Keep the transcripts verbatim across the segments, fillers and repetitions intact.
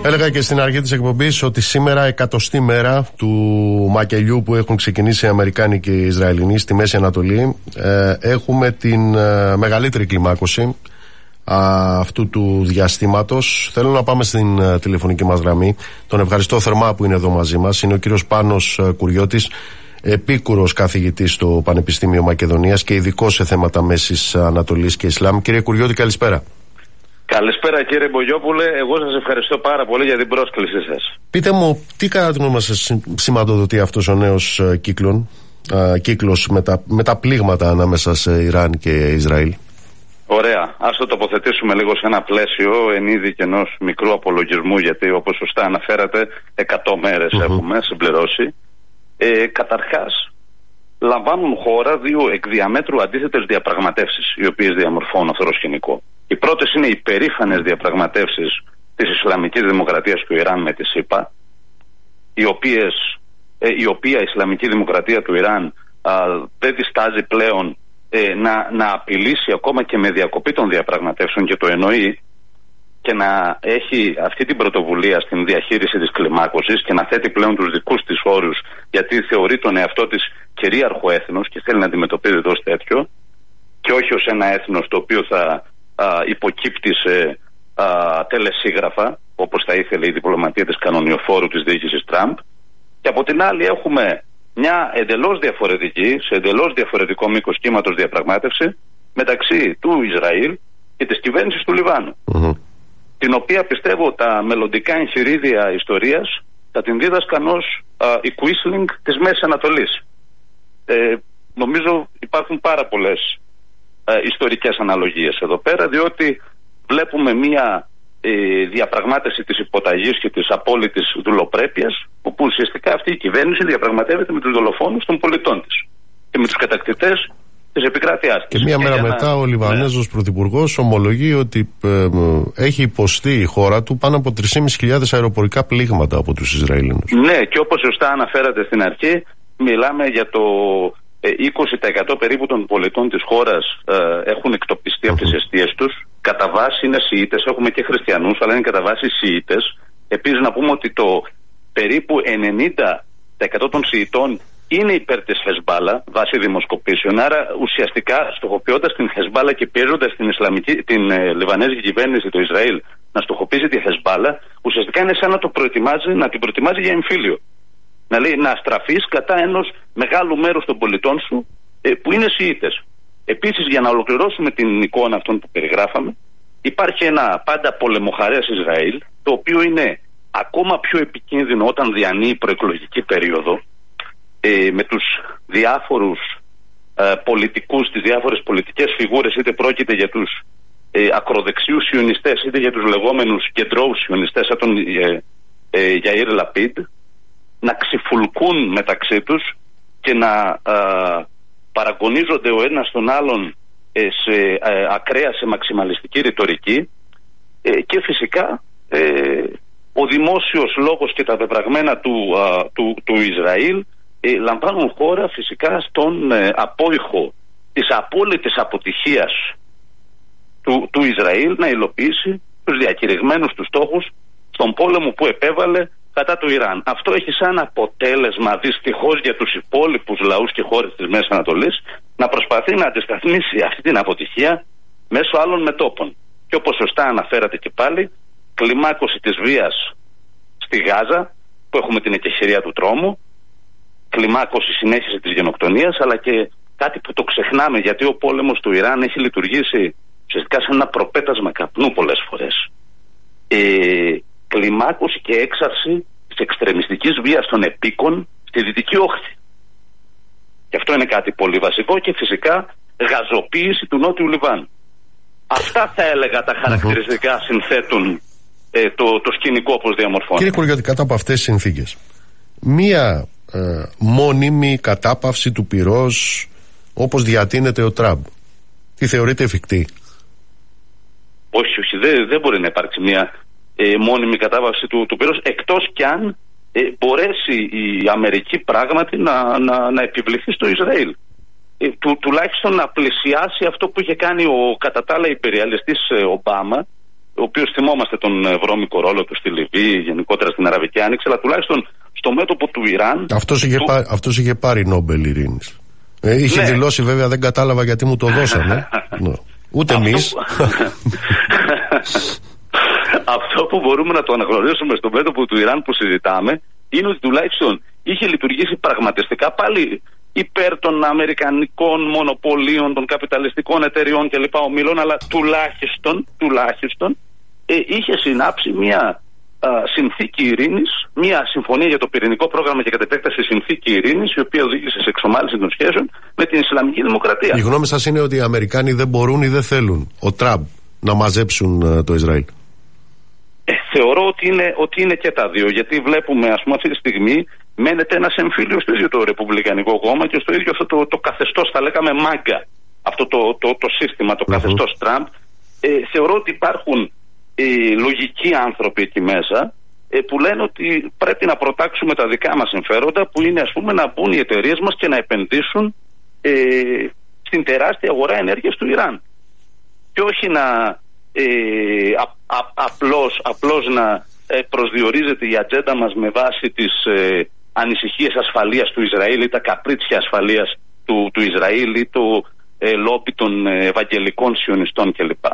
Έλεγα και στην αρχή της εκπομπής ότι σήμερα, εκατοστή μέρα του μακελιού που έχουν ξεκινήσει οι Αμερικάνοι και οι Ισραηλινοί στη Μέση Ανατολή, ε, έχουμε την ε, μεγαλύτερη κλιμάκωση α, αυτού του διαστήματος. Θέλω να πάμε στην ε, τηλεφωνική μας γραμμή. Τον ευχαριστώ θερμά που είναι εδώ μαζί μας. Είναι ο κύριος Πάνος ε, Κουριώτης, επίκουρος καθηγητής στο Πανεπιστήμιο Μακεδονίας και ειδικός σε θέματα Μέσης Ανατολής και Ισλάμ. Κύριε Κουριώτη, καλησπέρα. Καλησπέρα κύριε Μπογιόπουλε, εγώ σας ευχαριστώ πάρα πολύ για την πρόσκλησή σας. Πείτε μου, τι κατά την γνώμη σας σηματοδοτεί αυτός ο νέος uh, κύκλων, uh, κύκλος με τα, με τα πλήγματα ανάμεσα σε Ιράν και Ισραήλ? Ωραία, ας το τοποθετήσουμε λίγο σε ένα πλαίσιο εν είδη και ενός μικρού απολογισμού, γιατί όπως σωστά αναφέρατε εκατό μέρες mm-hmm. έχουμε συμπληρώσει. Ε, καταρχάς, λαμβάνουν χώρα δύο εκ διαμέτρου αντίθετες διαπραγματεύσεις, οι οποίες διαμορφώνουν αυτό το σκηνικό. Οι πρώτες είναι οι περήφανες διαπραγματεύσεις της Ισλαμικής Δημοκρατίας του Ιράν με τη ΣΥΠΑ, οι οποίες, ε, η οποία η Ισλαμική Δημοκρατία του Ιράν α, δεν διστάζει πλέον ε, να, να απειλήσει ακόμα και με διακοπή των διαπραγματεύσεων, και το εννοεί, και να έχει αυτή την πρωτοβουλία στην διαχείριση της κλιμάκωσης και να θέτει πλέον τους δικούς της όρους, γιατί θεωρεί τον εαυτό της κυρίαρχο έθνος και θέλει να αντιμετωπίζεται ως τέτοιο και όχι ως ένα έθνος το οποίο θα α, υποκύπτει σε α, τελεσίγραφα, όπως θα ήθελε η διπλωματία της κανονιοφόρου της διοίκησης Τραμπ. Και από την άλλη έχουμε μια εντελώς διαφορετική, σε εντελώς διαφορετικό μήκος κύματος διαπραγμάτευση μεταξύ του Ισραήλ και της κυβέρνησης του Λιβάνου, mm-hmm. την οποία πιστεύω τα μελλοντικά εγχειρίδια ιστορίας θα την δίδασκαν ως η Quisling της Μέσης Ανατολής. Ε, νομίζω υπάρχουν πάρα πολλές ε, ιστορικές αναλογίες εδώ πέρα, διότι βλέπουμε μία ε, διαπραγμάτευση της υποταγής και της απόλυτης δουλοπρέπειας, όπου ουσιαστικά αυτή η κυβέρνηση διαπραγματεύεται με τους δολοφόνους των πολιτών της και με τους κατακτητές της επικράτειάς της. Και μία μέρα μετά να... ο Λιβανέζος ναι. πρωθυπουργός ομολογεί ότι ε, έχει υποστεί η χώρα του πάνω από τρεις χιλιάδες πεντακόσια αεροπορικά πλήγματα από τους Ισραηλινούς. Ναι, και όπως σωστά αναφέρατε στην αρχή, μιλάμε για το ε, είκοσι τοις εκατό περίπου των πολιτών της χώρας ε, έχουν εκτοπιστεί uh-huh. από τις εστίες τους. Κατά βάση είναι Σιήτες, έχουμε και χριστιανούς, αλλά είναι κατά βάση Σιήτες. Επίσης να πούμε ότι το περίπου ενενήντα τοις εκατό των Σιητών είναι υπέρ της Χεσμπάλα βάσει δημοσκοπήσεων. Άρα ουσιαστικά στοχοποιώντας την Χεσμπάλα και πιέζοντας την, Ισλαμική, την ε, Λιβανέζικη κυβέρνηση, το Ισραήλ, να στοχοποιήσει τη Χεσμπάλα, ουσιαστικά είναι σαν να, το προετοιμάζει, να την προετοιμάζει για εμφύλιο. Να λέει να στραφείς κατά ενός μεγάλου μέρους των πολιτών σου ε, που είναι Σιήτες. Επίσης, για να ολοκληρώσουμε την εικόνα αυτών που περιγράφαμε, υπάρχει ένα πάντα πολεμοχαρές Ισραήλ, το οποίο είναι ακόμα πιο επικίνδυνο όταν διανύει προεκλογική περίοδο, ε, με τους διάφορους ε, πολιτικούς, τις διάφορες πολιτικές φιγούρες, είτε πρόκειται για τους ε, ακροδεξιούς σιωνιστές, είτε για τους λεγόμενους κεντρώους σιωνιστές, σαν τον ε, ε, Γιαΐρ Λαπίντ, να ξυφουλκούν μεταξύ τους και να ε, παραγωνίζονται ο ένας τον άλλον ε, σε ε, ακραία, σε μαξιμαλιστική ρητορική, ε, και φυσικά ε, ο δημόσιος λόγος και τα πεπραγμένα του, α, του, του Ισραήλ ε, λαμβάνουν χώρα φυσικά στον ε, απόϊχο της απόλυτης αποτυχίας του, του Ισραήλ να υλοποιήσει τους διακηρυγμένους του στόχους στον πόλεμο που επέβαλε κατά του Ιράν. Αυτό έχει σαν αποτέλεσμα, δυστυχώς για τους υπόλοιπους λαούς και χώρες της Μέσης Ανατολής, να προσπαθεί να αντισταθμίσει αυτή την αποτυχία μέσω άλλων μετώπων. Και όπως σωστά αναφέρατε και πάλι, κλιμάκωση της βίας στη Γάζα, που έχουμε την εκεχηρία του τρόμου, κλιμάκωση, συνέχιση της γενοκτονίας, αλλά και κάτι που το ξεχνάμε, γιατί ο πόλεμος του Ιράν έχει λειτουργήσει ουσιαστικά σαν ένα προπέτασμα καπνού πολλές φορές. Ε, κλιμάκωση και έξαρση της εξτρεμιστικής βίας των επίκων στη Δυτική Όχθη. Και αυτό είναι κάτι πολύ βασικό, και φυσικά γαζοποίηση του Νότιου Λιβάνου. Αυτά θα έλεγα τα χαρακτηριστικά συνθέτουν ε, το, το σκηνικό όπως διαμορφώνεται. Κύριε Κουριώτη, κάτω από αυτές τις συνθήκες, μία ε, μόνιμη κατάπαυση του πυρός όπως διατείνεται ο Τραμπ, τι θεωρείτε εφικτή? Όχι, όχι, δεν, δεν μπορεί να υπάρξει μία ε, μόνιμη κατάπαυση του, του πυρός, εκτός κι αν ε, μπορέσει η Αμερική πράγματι να, να, να επιβληθεί στο Ισραήλ. Ε, του, τουλάχιστον να πλησιάσει αυτό που είχε κάνει ο κατά τα άλλα υπεριαλιστής ε, Ομπάμα, ο οποίος θυμόμαστε τον βρώμικο ρόλο του στη Λιβύη, γενικότερα στην Αραβική Άνοιξη, αλλά τουλάχιστον στο μέτωπο του Ιράν. Αυτός είχε, του... πά... Αυτός είχε πάρει Νόμπελ Ειρήνης. Ε, είχε ναι. δηλώσει, βέβαια, δεν κατάλαβα γιατί μου το δώσανε. ναι. Ούτε εμείς. Αυτό που μπορούμε να το αναγνωρίσουμε στο μέτωπο του Ιράν που συζητάμε είναι ότι τουλάχιστον είχε λειτουργήσει πραγματιστικά πάλι υπέρ των αμερικανικών μονοπωλίων, των καπιταλιστικών εταιριών κλπ. Ομίλων, αλλά τουλάχιστον, τουλάχιστον ε, είχε συνάψει μια α, συνθήκη ειρήνης, μια συμφωνία για το πυρηνικό πρόγραμμα και κατ' επέκταση συνθήκη ειρήνης, η οποία οδήγησε σε εξομάλυνση των σχέσεων με την Ισλαμική Δημοκρατία. Η γνώμη σας είναι ότι οι Αμερικάνοι δεν μπορούν ή δεν θέλουν, ο Τραμπ, να μαζέψουν α, το Ισραήλ? Ε, θεωρώ ότι είναι, ότι είναι και τα δύο, γιατί βλέπουμε, ας πούμε, αυτή τη στιγμή μένεται ένας εμφύλιος στο ίδιο το Ρεπουμπλικανικό κόμμα και στο ίδιο αυτό το, το καθεστώς, θα λέγαμε μάγκα, αυτό το, το, το σύστημα, το uh-huh. καθεστώς Τραμπ. Ε, θεωρώ ότι υπάρχουν ε, λογικοί άνθρωποι εκεί μέσα ε, που λένε ότι πρέπει να προτάξουμε τα δικά μας συμφέροντα, που είναι, ας πούμε, να μπουν οι εταιρείες μας και να επενδύσουν ε, στην τεράστια αγορά ενέργειας του Ιράν. Και όχι να ε, α, α, απλώς, απλώς να ε, προσδιορίζεται η ατζέντα μας με βάση τις ε, ανησυχίες ασφαλείας του Ισραήλ ή τα καπρίτσια ασφαλείας του, του Ισραήλ ή το ε, λόμπι των ε, ευαγγελικών σιωνιστών κλπ.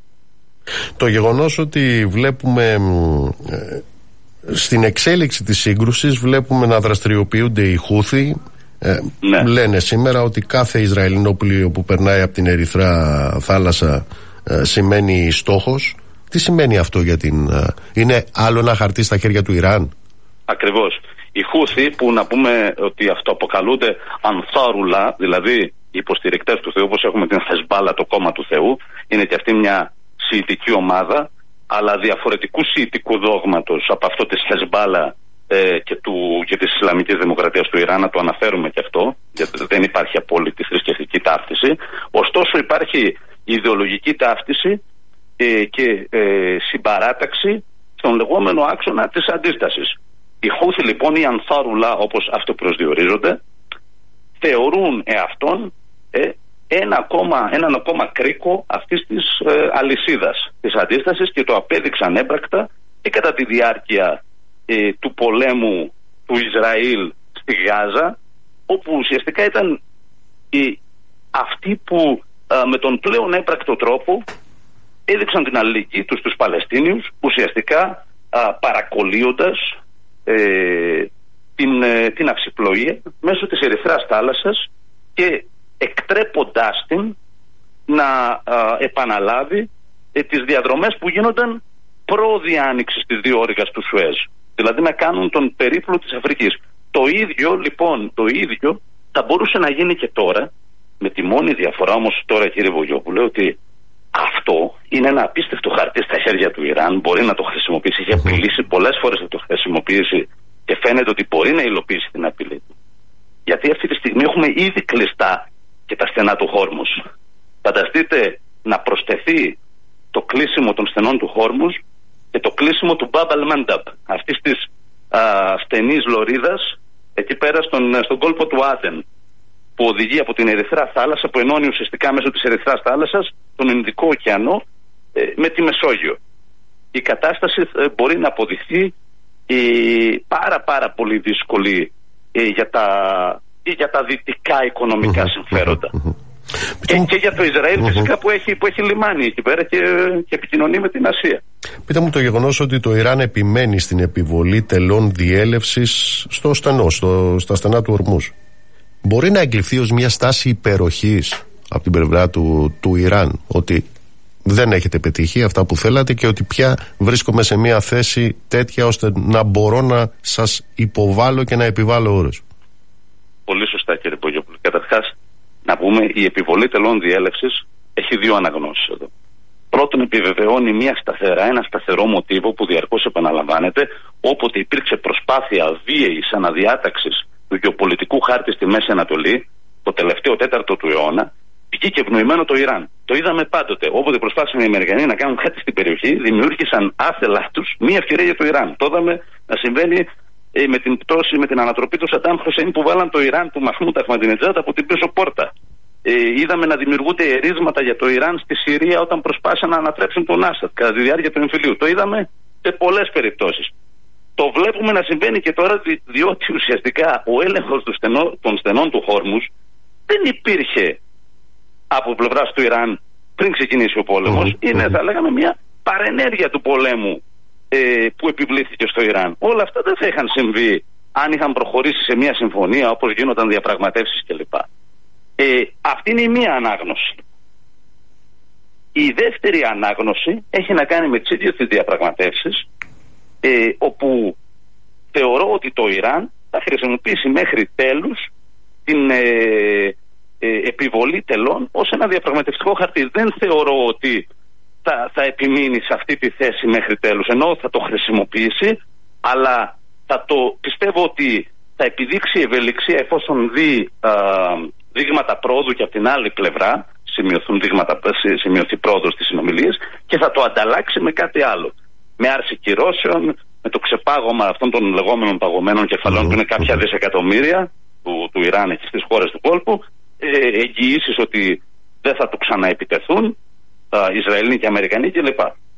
Το γεγονός ότι βλέπουμε ε, στην εξέλιξη της σύγκρουσης βλέπουμε να δραστηριοποιούνται οι Χούθι, ε, ναι. λένε σήμερα ότι κάθε Ισραηλινό πλοίο που περνάει από την Ερυθρά θάλασσα ε, σημαίνει στόχος. Τι σημαίνει αυτό για την... Ε, είναι άλλο ένα χαρτί στα χέρια του Ιράν? Ακριβώς. Οι Χούθι, που να πούμε ότι αυτοαποκαλούνται Ανθάρουλα, δηλαδή οι υποστηρικτές του Θεού, όπως έχουμε την Χεσμπάλα, το κόμμα του Θεού, είναι και αυτή μια σιητική ομάδα, αλλά διαφορετικού σιητικού δόγματος από αυτό της Χεσμπάλα ε, και, του, και της Ισλαμικής Δημοκρατίας του Ιράν, να το αναφέρουμε και αυτό, γιατί δεν υπάρχει απόλυτη θρησκευτική ταύτιση. Ωστόσο υπάρχει ιδεολογική ταύτιση ε, και ε, συμπαράταξη στον λεγόμενο άξονα της αντίστασης. Οι Χούθι λοιπόν, οι Ανθάρουλα όπως αυτοπροσδιορίζονται, θεωρούν εαυτόν ε, ένα ακόμα, έναν ακόμα κρίκο αυτής της ε, αλυσίδας της αντίστασης και το απέδειξαν έμπρακτα και κατά τη διάρκεια ε, του πολέμου του Ισραήλ στη Γάζα, όπου ουσιαστικά ήταν ε, αυτοί που ε, με τον πλέον έμπρακτο τρόπο έδειξαν την αλληλεγγύη τους στους Παλαιστίνιους, ουσιαστικά ε, παρακολύοντας Ε, την, ε, την αυσιπλοεία μέσω της Ερυθράς θάλασσας και εκτρέποντάς την να α, επαναλάβει ε, τις διαδρομές που γίνονταν προ-διάνοιξης της διόρυγας του Σουέζ, δηλαδή να κάνουν τον περίπλο της Αφρικής. Το ίδιο λοιπόν, το ίδιο θα μπορούσε να γίνει και τώρα, με τη μόνη διαφορά όμως τώρα, κύριε Βογιόπουλε, ότι αυτό είναι ένα απίστευτο χαρτί στα χέρια του Ιράν. Μπορεί να το χρησιμοποιήσει, έχει απειλήσει πολλές φορές να το χρησιμοποιήσει και φαίνεται ότι μπορεί να υλοποιήσει την απειλή του. Γιατί αυτή τη στιγμή έχουμε ήδη κλειστά και τα στενά του Χόρμους. Φανταστείτε να προσθεθεί το κλείσιμο των στενών του Χόρμους και το κλείσιμο του Μπαμπ αλ-Μάνταμπ, αυτής της α, στενής λωρίδας εκεί πέρα στον, στον κόλπο του Άδεν, που οδηγεί από την Ερυθρά θάλασσα, που ενώνει ουσιαστικά μέσω της Ερυθράς θάλασσας τον Ινδικό ωκεανό ε, με τη Μεσόγειο. Η κατάσταση ε, μπορεί να αποδειχθεί ε, πάρα πάρα πολύ δύσκολη ε, για, τα, ε, για τα δυτικά οικονομικά συμφέροντα. Και, και για το Ισραήλ φυσικά που έχει, που έχει λιμάνι εκεί πέρα και, και επικοινωνεί με την Ασία. Πείτε μου το γεγονός ότι το Ιράν επιμένει στην επιβολή τελών διέλευσης στο στενό, στο, στα στενά του Ορμούζ. Μπορεί να εγκλειφθεί ως μια στάση υπεροχής από την πλευρά του, του Ιράν, ότι δεν έχετε πετύχει αυτά που θέλατε και ότι πια βρίσκομαι σε μια θέση τέτοια ώστε να μπορώ να σας υποβάλω και να επιβάλλω όρους? Πολύ σωστά, κύριε Πογιόπουλο. Καταρχάς, να πούμε, η επιβολή τελών διέλευσης έχει δύο αναγνώσεις εδώ. Πρώτον, επιβεβαιώνει μια σταθερά, ένα σταθερό μοτίβο που διαρκώς επαναλαμβάνεται, όποτε υπήρξε προσπάθεια βίαιης αναδιάταξης του γεωπολιτικού χάρτη στη Μέση Ανατολή, το τελευταίο τέταρτο του αιώνα, βγήκε ευνοημένο το Ιράν. Το είδαμε πάντοτε. Όποτε προσπάθησαν οι Αμερικανοί να κάνουν κάτι στην περιοχή, δημιούργησαν άθελά τους μία ευκαιρία για το Ιράν. Το είδαμε να συμβαίνει ε, με την πτώση, με την ανατροπή του Σαντάμ Χουσέιν, που βάλαν το Ιράν του Μαχμούντ Αχμαντινετζάτ από την πίσω πόρτα. Ε, είδαμε να δημιουργούνται ερίσματα για το Ιράν στη Συρία όταν προσπάθησαν να ανατρέψουν τον Άσαντ κατά τη διάρκεια του εμφυλίου. Το είδαμε σε πολλές περιπτώσεις. Το βλέπουμε να συμβαίνει και τώρα, διότι ουσιαστικά ο έλεγχος του στενό, των στενών του Χόρμουζ δεν υπήρχε από πλευράς του Ιράν πριν ξεκινήσει ο πόλεμος. Mm-hmm. Είναι, θα λέγαμε, μια παρενέργεια του πολέμου ε, που επιβλήθηκε στο Ιράν. Όλα αυτά δεν θα είχαν συμβεί αν είχαν προχωρήσει σε μια συμφωνία, όπως γίνονταν διαπραγματεύσεις κλπ. Ε, αυτή είναι η μία ανάγνωση. Η δεύτερη ανάγνωση έχει να κάνει με τις ίδιες τις διαπραγματεύσεις, ε, όπου θεωρώ ότι το Ιράν θα χρησιμοποιήσει μέχρι τέλους την ε, ε, επιβολή τελών ως ένα διαπραγματευτικό χαρτί. Δεν θεωρώ ότι θα, θα επιμείνει σε αυτή τη θέση μέχρι τέλους, ενώ θα το χρησιμοποιήσει, αλλά θα το πιστεύω ότι θα επιδείξει ευελιξία εφόσον δει α, δείγματα πρόοδου και από την άλλη πλευρά σημειωθούν δείγματα, σημειωθεί πρόοδος στις συνομιλίες, και θα το ανταλλάξει με κάτι άλλο. Με άρση κυρώσεων, με το ξεπάγωμα αυτών των λεγόμενων παγωμένων κεφαλών, mm-hmm. που είναι κάποια δισεκατομμύρια του, του Ιράν και στις χώρες του κόλπου, ε, εγγυήσεις ότι δεν θα το ξαναεπιτεθούν ε, Ισραηλοί και Αμερικανοί κλπ.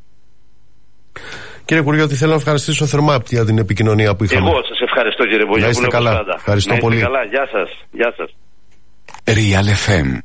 Κύριε Κουριώτη, θέλω να ευχαριστήσω θερμά για την επικοινωνία που είχαμε. Εγώ σας ευχαριστώ, κύριε Βογιόπουλο. Να είστε καλά. Ευχαριστώ να είστε πολύ. Καλά. Γεια σας. Γεια σας. Real εφ εμ.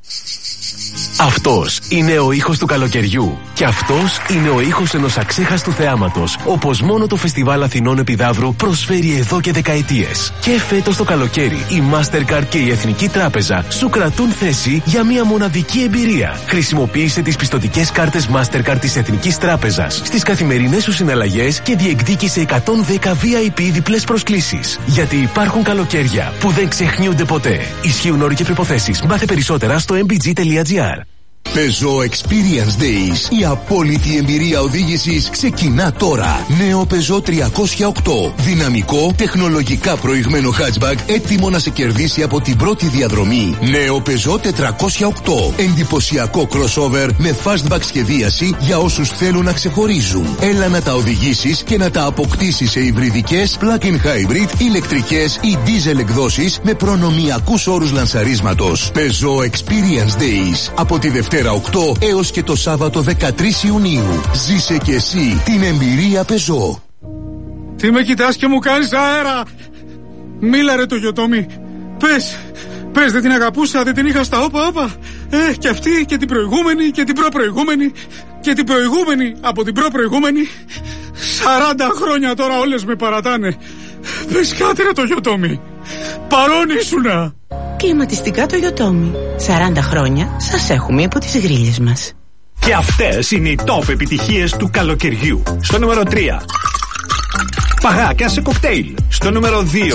Αυτός είναι ο ήχος του καλοκαιριού. Και αυτός είναι ο ήχος ενός αξέχαστου θεάματος, όπως μόνο το Φεστιβάλ Αθηνών Επιδαύρου προσφέρει εδώ και δεκαετίες. Και φέτος το καλοκαίρι η Mastercard και η Εθνική Τράπεζα σου κρατούν θέση για μια μοναδική εμπειρία. Χρησιμοποίησε τις πιστωτικές κάρτες Mastercard της Εθνικής Τράπεζας στις καθημερινές σου συναλλαγές και διεκδίκησε εκατόν δέκα βι άι πι διπλές προσκλήσεις. Γιατί υπάρχουν καλοκαίρια που δεν ξεχνιούνται ποτέ. Ισχύουν όροι και προϋποθέσεις. Μάθε περισσότερα στο εμ μπι τζι τελεία τζι άρ. Peugeot Experience Days. Η απόλυτη εμπειρία οδήγησης ξεκινά τώρα. Νέο Peugeot τριακόσια οκτώ. Δυναμικό, τεχνολογικά προηγμένο hatchback, έτοιμο να σε κερδίσει από την πρώτη διαδρομή. Νέο Peugeot τετρακόσια οκτώ. Εντυπωσιακό crossover με fastback σχεδίαση για όσους θέλουν να ξεχωρίζουν. Έλα να τα οδηγήσεις και να τα αποκτήσεις σε υβριδικές, plug-in hybrid, ηλεκτρικές ή diesel εκδόσεις με προνομιακούς όρους λανσαρίσματος. Peugeot Experience Days. Από τη Δευτέρα οκτώ έως και το Σάββατο δεκατρείς Ιουνίου. Ζήσε και εσύ την εμπειρία Peugeot. Τι με κοιτάς και μου κάνεις αέρα? Μίλα ρε το Γιωτόμι. Πες, πες δεν την αγαπούσα, δεν την είχα στα όπα όπα. Ε, και αυτή και την προηγούμενη και την προπροηγούμενη και την προηγούμενη από την προπροηγούμενη. Σαράντα χρόνια τώρα όλες με παρατάνε. Πες κάτι ρε το Γιωτόμι. Παρόν ήσουνα. Κλιματιστικά το Γιωτόμι. σαράντα χρόνια σας έχουμε από τις γρίλες μας. Και αυτές είναι οι top επιτυχίες του καλοκαιριού. Στο νούμερο τρία. Παγάκια σε κοκτέιλ. Στο νούμερο δύο.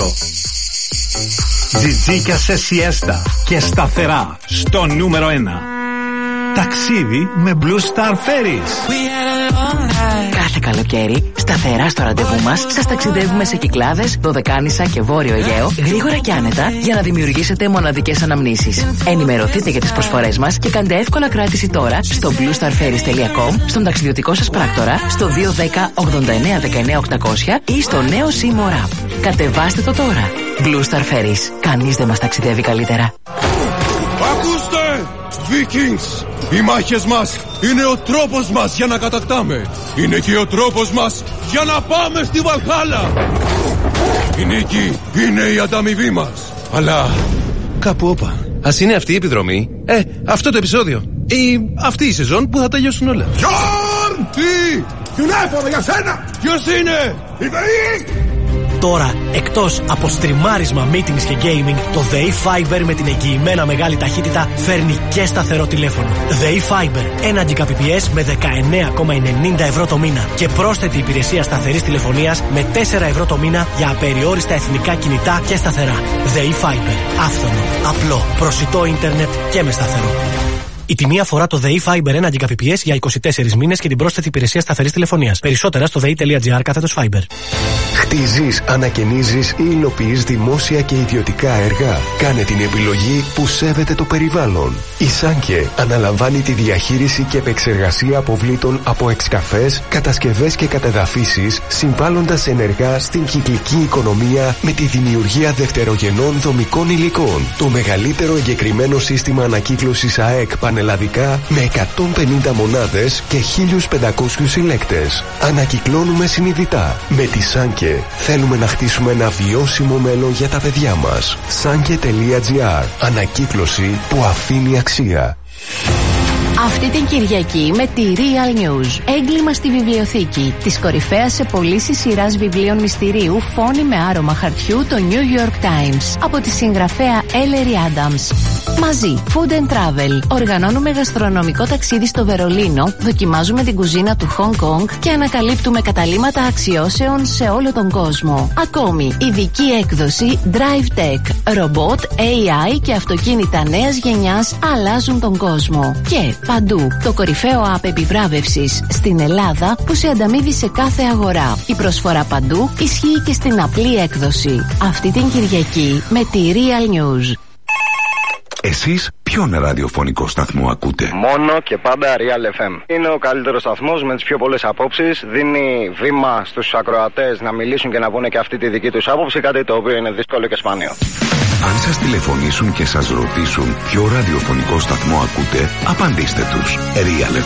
Τζιτζίκια σε σιέστα και σταθερά. Στο νούμερο ένα. Ταξίδι με Blue Star Ferries. Κάθε καλοκαίρι, σταθερά στο ραντεβού μας, σας ταξιδεύουμε σε Κυκλάδες, Δωδεκάνησα και Βόρειο Αιγαίο, γρήγορα και άνετα, για να δημιουργήσετε μοναδικές αναμνήσεις. Ενημερωθείτε για τις προσφορές μας και κάντε εύκολα κράτηση τώρα στο blue star ferries τελεία com, στον ταξιδιωτικό σας πράκτορα, στο δύο ένα μηδέν ογδόντα εννέα δεκαεννέα οκτακόσια ή στο νέο Seymour App. Κατεβάστε το τώρα. Blue Star Ferries. Κανείς δεν μας ταξιδεύει καλύτερα. Ακούστε! Vikings! Οι μάχες μας είναι ο τρόπος μας για να κατακτάμε. Είναι και ο τρόπος μας για να πάμε στη Βαλχάλα. Η νίκη είναι η ανταμοιβή μας. Αλλά κάπου όπα. Ας είναι αυτή η επιδρομή. Ε, αυτό το επεισόδιο. Ή αυτή η σεζόν που θα τελειώσουν όλα. Γιόρν! Τι! Τηλέφωνο για σένα! Ποιος είναι? Η ΔΕΗ! Τώρα, εκτός από στριμάρισμα, meetings και gaming, το ΔΕΗ Fiber με την εγγυημένα μεγάλη ταχύτητα φέρνει και σταθερό τηλέφωνο. ΔΕΗ Fiber, ένα Gbps με δεκαεννέα κόμμα ενενήντα ευρώ το μήνα και πρόσθετη υπηρεσία σταθερής τηλεφωνίας με τέσσερα ευρώ το μήνα για απεριόριστα εθνικά κινητά και σταθερά. ΔΕΗ Fiber, άφθονο, απλό, προσιτό ίντερνετ και με σταθερό. Η τιμή αφορά το ΔΕΗ Fiber ένα Gbps για είκοσι τέσσερις μήνες και την πρόσθετη υπηρεσία σταθερής τηλεφωνίας. Περισσότερα στο δε ι τελεία τζι άρ κάθετος Fiber. Χτίζεις, ανακαινίζεις ή υλοποιείς δημόσια και ιδιωτικά έργα. Κάνε την επιλογή που σέβεται το περιβάλλον. Η Σάνκε αναλαμβάνει τη διαχείριση και επεξεργασία αποβλήτων από εξκαφές, κατασκευές και κατεδαφίσεις, συμβάλλοντας ενεργά στην κυκλική οικονομία με τη δημιουργία δευτερογενών δομικών υλικών. Το μεγαλύτερο εγκεκριμένο σύστημα ανακύκλωσης ΑΕΚ πανελλαδικά με εκατόν πενήντα μονάδες και χίλιους πεντακόσιους συλλέκτες. Ανακυκλώνουμε συνειδητά. Με τη Σάνκε θέλουμε να χτίσουμε ένα βιώσιμο μέλλον για τα παιδιά μας. Sanke τελεία τζι άρ. Ανακύκλωση που αφήνει αξία. Αυτή την Κυριακή με τη Real News. Έγκλημα στη βιβλιοθήκη. Της κορυφαίας σε πωλήσεις σειράς βιβλίων μυστηρίου Φόνοι με άρωμα χαρτιού, το New York Times. Από τη συγγραφέα Ellery Adams. Μαζί, Food and Travel. Οργανώνουμε γαστρονομικό ταξίδι στο Βερολίνο, δοκιμάζουμε την κουζίνα του Hong Kong και ανακαλύπτουμε καταλύματα αξιώσεων σε όλο τον κόσμο. Ακόμη, ειδική έκδοση Drive Tech. Ρομπότ, έι άι και αυτοκίνητα νέας γενιάς αλλάζουν τον κόσμο. Και παντού, το κορυφαίο app επιβράβευσης στην Ελλάδα που σε ανταμείβει σε κάθε αγορά. Η προσφορά παντού ισχύει και στην απλή έκδοση. Αυτή την Κυριακή με τη Real News. Εσείς ποιον ραδιοφωνικό σταθμό ακούτε? Μόνο και πάντα Real εφ εμ. Είναι ο καλύτερος σταθμός με τις πιο πολλές απόψεις. Δίνει βήμα στους ακροατές να μιλήσουν και να πούνε και αυτή τη δική τους άποψη, κάτι το οποίο είναι δύσκολο και σπάνιο. Αν σας τηλεφωνήσουν και σας ρωτήσουν ποιο ραδιοφωνικό σταθμό ακούτε, απαντήστε τους. Real εφ εμ.